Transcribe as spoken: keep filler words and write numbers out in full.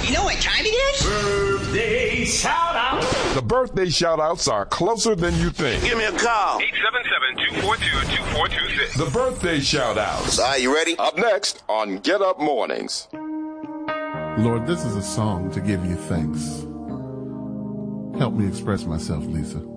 You know what time it is? Birthday shout-out. The birthday shout-outs are closer than you think. Give me a call. eight seven seven, two four two, two four two six. The birthday shout-outs. All right, you ready? Up next on Get Up Mornings. Lord, this is a song to give you thanks. Help me express myself, Lisa.